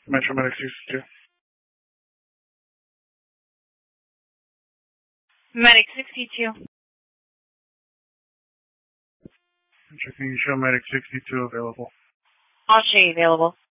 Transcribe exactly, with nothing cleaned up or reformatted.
Metro Medic sixty-two. Medic sixty-two. Checking show Medic sixty-two available. I'll show you available.